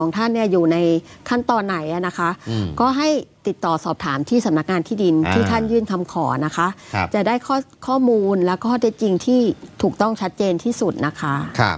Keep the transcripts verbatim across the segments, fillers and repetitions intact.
ของท่านเนี่ยอยู่ในขั้นตอนไหนนะคะก็ให้ติดต่อสอบถามที่สำนักงานที่ดินที่ท่านยื่นคำขอนะคะจะได้ข้อข้อมูลและข้อเท็จจริงที่ถูกต้องชัดเจนที่สุดนะคะครับ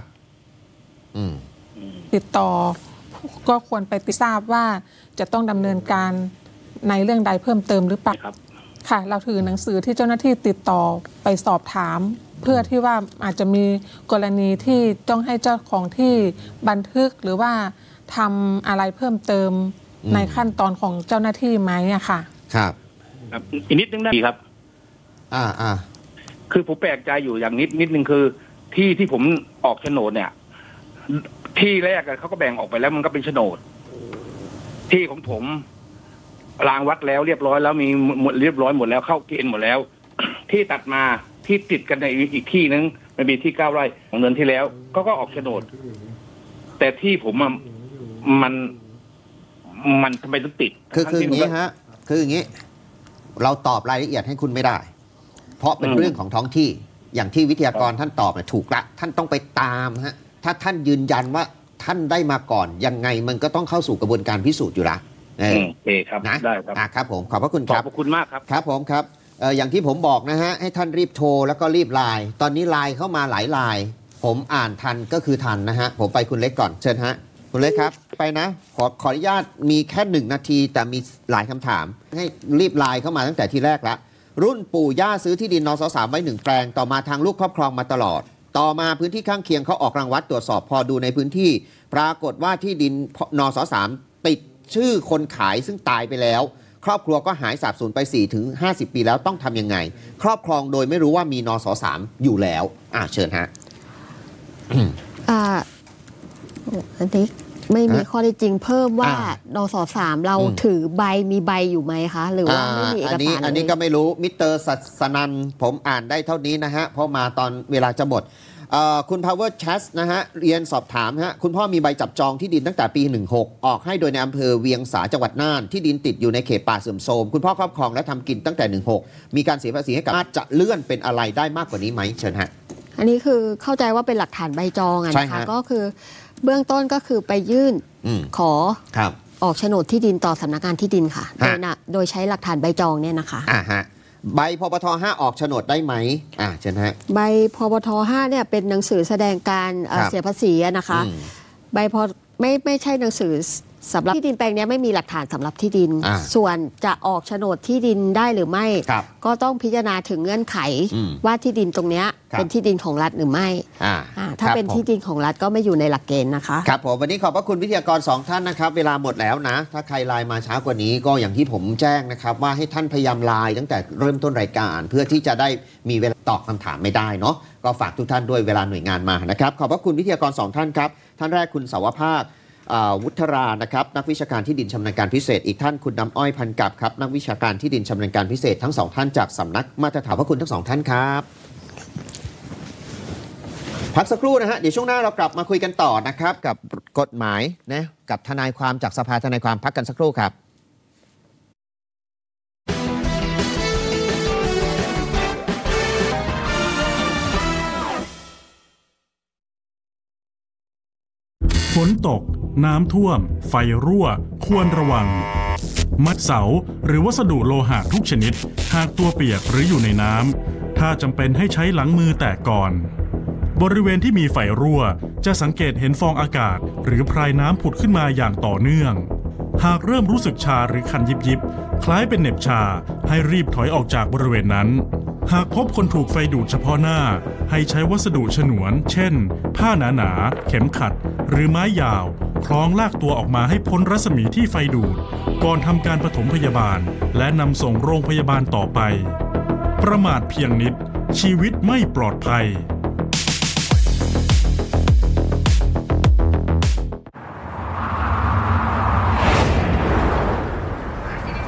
ติดต่อก็ควรไปทราบว่าจะต้องดำเนินการในเรื่องใดเพิ่มเติมหรือเปล่าค่ะเราถือหนังสือที่เจ้าหน้าที่ติดต่อไปสอบถามเพื่อที่ว่าอาจจะมีกรณีที่ต้องให้เจ้าของที่บันทึกหรือว่าทำอะไรเพิ่มเติมในขั้นตอนของเจ้าหน้าที่ไหมอะค่ะครับอีกนิดนึงได้ครับอ่าอ่าคือผมแปลกใจอยู่อย่างนิดนิดนึงคือที่ที่ผมออกโฉนดเนี่ยที่แรกเขาก็แบ่งออกไปแล้วมันก็เป็นโฉนดที่ของผมรางวัดแล้วเรียบร้อยแล้วมีหมดเรียบร้อยหมดแล้วเข้าเกณฑ์หมดแล้วที่ตัดมาที่ติดกันในอีกที่นึงมันมีที่เก้าไร่ของเดือนที่แล้วก็ก็ออกโฉนดแต่ที่ผมมันมันทำไมต้องติดคือคืออย่างนี้ฮะคืออย่างนี้เราตอบรายละเอียดให้คุณไม่ได้เพราะเป็นเรื่องของท้องที่อย่างที่วิทยากรท่านตอบเนี่ยถูกละท่านต้องไปตามฮะถ้าท่านยืนยันว่าท่านได้มาก่อนยังไงมันก็ต้องเข้าสู่กระบวนการพิสูจน์อยู่ละโอเคครับนะได้ครับครับผมขอบพระคุณครับขอบคุณมากครับครับผมครับอย่างที่ผมบอกนะฮะให้ท่านรีบโทรแล้วก็รีบไลน์ตอนนี้ไลน์เข้ามาหลายไลน์ผมอ่านทันก็คือทันนะฮะผมไปคุณเล็กก่อนเชิญฮะคุณเล็กครับไปนะขอขออนุญาตมีแค่หนึ่งนาทีแต่มีหลายคำถามให้รีบไลน์เข้ามาตั้งแต่ทีแรกละรุ่นปู่ย่าซื้อที่ดินนสสามไว้หนึ่งแปลงต่อมาทางลูกครอบครองมาตลอดต่อมาพื้นที่ข้างเคียงเขาออกรางวัดตรวจสอบพอดูในพื้นที่ปรากฏว่าที่ดินนสสามติดชื่อคนขายซึ่งตายไปแล้วครอบครัวก็หายสาบสูญไป สี่ถึงห้าสิบ ปีแล้วต้องทำยังไงครอบครองโดยไม่รู้ว่ามีนสสามอยู่แล้วอ่าเชิญฮะอ่าอันนี้ไม่มีข้อเท็จจริงเพิ่มว่านสสามเราถือใบมีใบอยู่ไหมคะหรือว่าไม่มีเอกสารอันนี้ก็ไม่รู้มิสเตอร์สนันผมอ่านได้เท่านี้นะฮะเพราะมาตอนเวลาจะหมดคุณ Power Chat นะฮะเรียนสอบถามฮะคุณพ่อมีใบจับจองที่ดินตั้งแต่ปีหนึ่งหกออกให้โดยในอำเภอเวียงสาจังหวัดน่านที่ดินติดอยู่ในเขตป่าเสื่อมโทรมคุณพ่อครอบครองและทำกินตั้งแต่หนึ่งหกมีการเสียภาษีให้กับจะเลื่อนเป็นอะไรได้มากกว่านี้ไหมเชิญฮะอันนี้คือเข้าใจว่าเป็นหลักฐานใบจองนะคะก็คือเบื้องต้นก็คือไปยื่นขอออกโฉนดที่ดินต่อสำนักงานที่ดินค่ะโดยนะโดยใช้หลักฐานใบจองเนี่ยนะคะอ่าฮะใบพปทห้าออกโฉนดได้ไหมอ่าเชิญฮะใบพปทห้าเนี่ยเป็นหนังสือแสดงการเสียภาษีนะคะใบพอไม่ไม่ใช่หนังสือสำหรับที่ดินแปลงนี้ไม่มีหลักฐานสำหรับที่ดินส่วนจะออกโฉนดที่ดินได้หรือไม่ก็ต้องพิจารณาถึงเงื่อนไขว่าที่ดินตรงนี้เป็นที่ดินของรัฐหรือไม่ถ้าเป็นที่ดินของรัฐก็ไม่อยู่ในหลักเกณฑ์นะคะครับผมวันนี้ขอบพระคุณวิทยากรสองท่านนะครับเวลาหมดแล้วนะถ้าใครไลน์มาช้ากว่านี้ก็อย่างที่ผมแจ้งนะครับว่าให้ท่านพยายามไลน์ตั้งแต่เริ่มต้นรายการเพื่อที่จะได้มีเวลาตอบคำถามไม่ได้เนาะก็ฝากทุกท่านด้วยเวลาหน่วยงานมานะครับขอบพระคุณวิทยากรสองท่านครับท่านแรกคุณสาวภาควุฒรานะครับนักวิชาการที่ดินชำนาญการพิเศษอีกท่านคุณน้ำอ้อยพันกับครับนักวิชาการที่ดินชำนาญการพิเศษทั้งสองท่านจากสำนักมาตรฐานพระคุณทั้งสองท่านครับพักสักครู่นะฮะเดี๋ยวช่วงหน้าเรากลับมาคุยกันต่อนะครับกับกฎหมายนะกับทนายความจากสภาทนายความพักกันสักครู่ครับฝนตกน้ำท่วมไฟรั่วควรระวังมัดเสาหรือวัสดุโลหะทุกชนิดหากตัวเปียกหรืออยู่ในน้ำถ้าจำเป็นให้ใช้หลังมือแตะก่อนบริเวณที่มีไฟรั่วจะสังเกตเห็นฟองอากาศหรือพรายน้ำผุดขึ้นมาอย่างต่อเนื่องหากเริ่มรู้สึกชาหรือคันยิบยิบคล้ายเป็นเหน็บชาให้รีบถอยออกจากบริเวณนั้นหากพบคนถูกไฟดูดเฉพาะหน้าให้ใช้วัสดุฉนวนเช่นผ้าหนาๆเข็มขัดหรือไม้ยาวคล้องลากตัวออกมาให้พ้นรัศมีที่ไฟดูดก่อนทำการปฐมพยาบาลและนำส่งโรงพยาบาลต่อไปประมาทเพียงนิดชีวิตไม่ปลอดภัย